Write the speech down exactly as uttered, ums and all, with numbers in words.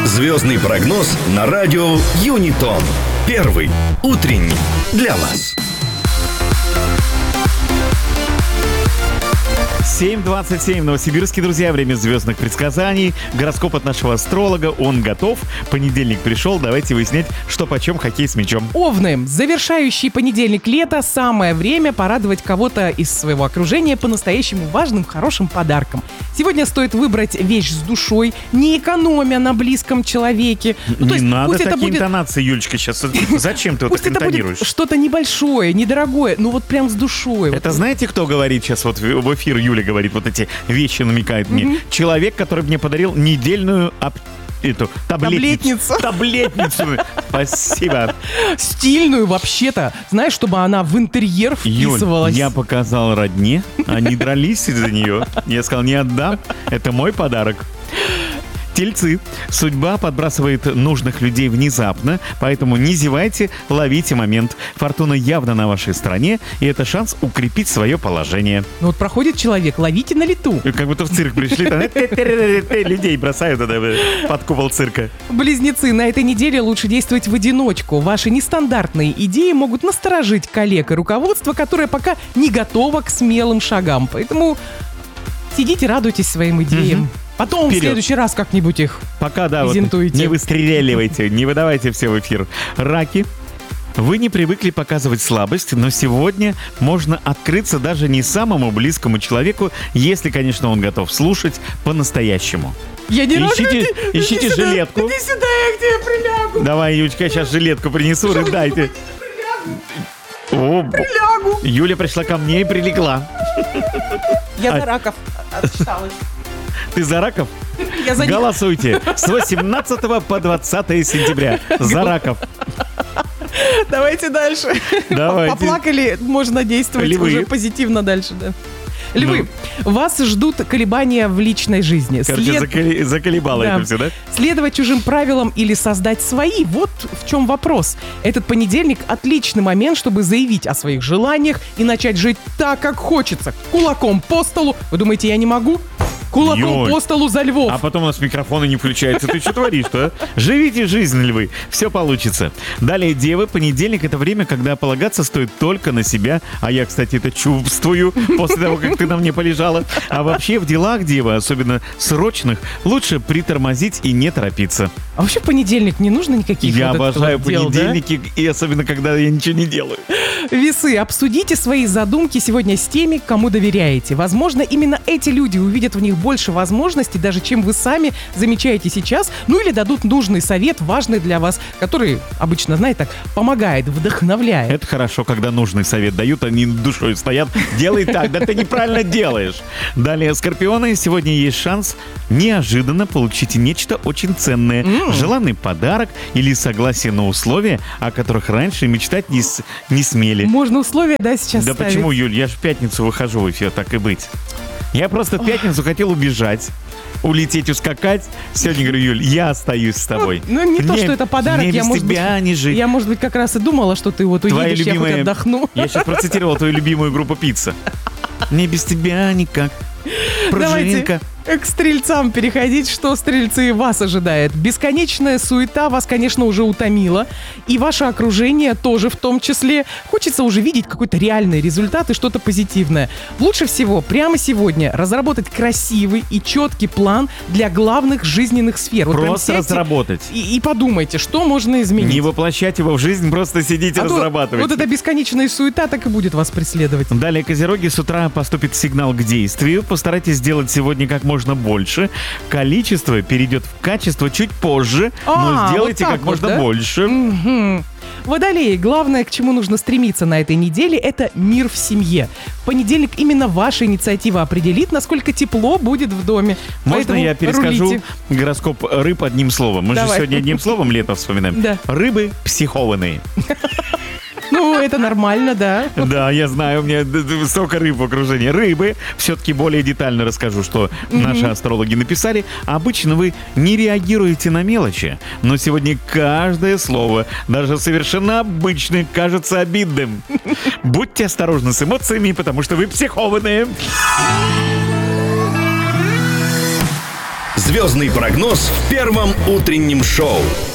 Звездный прогноз на радио Юнитон. Первый утренний для вас. семь двадцать семь в Новосибирске, друзья. Время звездных предсказаний. Гороскоп от нашего астролога. Он готов. Понедельник пришел. Давайте выяснять, что почем хоккей с мячом. Овны. Завершающий понедельник лета. Самое время порадовать кого-то из своего окружения по-настоящему важным, хорошим подарком. Сегодня стоит выбрать вещь с душой, не экономя на близком человеке. Ну, то есть, не надо пусть такие это будет... интонации, Юлечка, сейчас. Зачем ты вот Пусть так это интонируешь? будет что-то небольшое, недорогое, ну вот прям с душой. Это вот. знаете, кто говорит сейчас вот в эфир? Юля говорит, вот эти вещи намекает мне. Mm-hmm. Человек, который мне подарил недельную ап... эту таблетницу. Таблетницу. Таблетницу. Спасибо. Стильную вообще-то. Знаешь, чтобы она в интерьер вписывалась. Юль, я показал родне, они дрались из-за нее. Я сказал, не отдам, это мой подарок. Тельцы. Судьба подбрасывает нужных людей внезапно, поэтому не зевайте, ловите момент. Фортуна явно на вашей стороне, и это шанс укрепить свое положение. Ну вот проходит человек, ловите на лету. Как будто в цирк пришли, там людей бросают под купол цирка. Близнецы, на этой неделе лучше действовать в одиночку. Ваши нестандартные идеи могут насторожить коллег и руководство, которое пока не готово к смелым шагам. Поэтому сидите, радуйтесь своим идеям. Угу. Потом Вперед. В следующий раз как-нибудь их Пока, да, презентуйте. Вот, не выстреливайте, не выдавайте все в эфир. Раки. Вы не привыкли показывать слабость, но сегодня можно открыться даже не самому близкому человеку, если, конечно, он готов слушать по-настоящему. Я не ищите, рада, ищите иди жилетку. Сюда, иди сюда, я к тебе прилягу. Давай, Ючка, сейчас жилетку принесу, рыдайте. О, Прилягу. Юля пришла ко мне и прилегла. Я а... за раков отчиталась. Ты за раков? Я за Голосуйте с восемнадцатого по двадцатое сентября. За раков. Давайте дальше. Давайте. Поплакали, можно действовать Львы. Уже позитивно дальше, да. Львы, ну. вас ждут колебания в личной жизни. Короче, След... заколи... заколебало да. это все, да? Следовать чужим правилам или создать свои. Вот в чем вопрос. Этот понедельник – отличный момент, чтобы заявить о своих желаниях и начать жить так, как хочется. Кулаком по столу. Вы думаете, я не могу? Кулаком Ёль. по столу за львов. А потом у нас микрофоны не включаются. Ты что творишь-то, а? Живите жизнь, львы. Все получится. Далее, девы. Понедельник — это время, когда полагаться стоит только на себя. А я, кстати, это чувствую после того, как ты на мне полежала. А вообще в делах, девы, особенно срочных, лучше притормозить и не торопиться. А вообще в понедельник не нужно никаких Я вот обожаю вот дел, понедельники, да? И особенно, когда я ничего не делаю. Весы, обсудите свои задумки сегодня с теми, кому доверяете. Возможно, именно эти люди увидят в них больше возможностей, даже чем вы сами замечаете сейчас, ну или дадут нужный совет, важный для вас, который обычно, знаете, так помогает, вдохновляет. Это хорошо, когда нужный совет дают, они душой стоят. Делай так, да ты неправильно делаешь. Далее, скорпионы, сегодня есть шанс неожиданно получить нечто очень ценное. Mm. Желанный подарок или согласие на условия, о которых раньше мечтать не, с... не смели. Можно условия, да, сейчас Да ставить? Почему, Юль? Я же в пятницу выхожу в эфир, так и быть. Я просто в пятницу хотел убежать, улететь, ускакать. Сегодня говорю, Юль, я остаюсь с тобой. Ну, ну не мне, то, что это подарок. Мне я, без может тебя быть, не жить. Я, может быть, как раз и думала, что ты вот уедешь, любимая... я хоть отдохну. Я сейчас процитировал твою любимую группу «Пицца». Мне без тебя никак. Пружинка. Давайте к стрельцам переходить. Что, стрельцы, вас ожидает? Бесконечная суета вас, конечно, уже утомила. И ваше окружение тоже в том числе. Хочется уже видеть какой-то реальный результат и что-то позитивное. Лучше всего прямо сегодня разработать красивый и четкий план для главных жизненных сфер. Вот просто разработать. И, и подумайте, что можно изменить. Не воплощать его в жизнь, просто сидите, а разрабатывайте. Вот эта бесконечная суета так и будет вас преследовать. Далее, козероги, с утра поступит сигнал к действию. Постарайтесь сделать сегодня как можно можно больше. Количество перейдет в качество чуть позже, а, но сделайте вот как вот, можно да? больше. Угу. Водолеи, главное, к чему нужно стремиться на этой неделе, это мир в семье. В понедельник именно ваша инициатива определит, насколько тепло будет в доме. Можно Поэтому я перескажу рулите. гороскоп рыб одним словом? Мы Давай. же сегодня одним словом лето вспоминаем. Да. Рыбы психованные. Ну, это нормально, да. Да, я знаю, у меня столько рыб в окружении. Рыбы. Все-таки более детально расскажу, что mm-hmm. наши астрологи написали. Обычно вы не реагируете на мелочи, но сегодня каждое слово, даже совершенно обычное, кажется обидным. Будьте осторожны с эмоциями, потому что вы психованные. Звездный прогноз в первом утреннем шоу.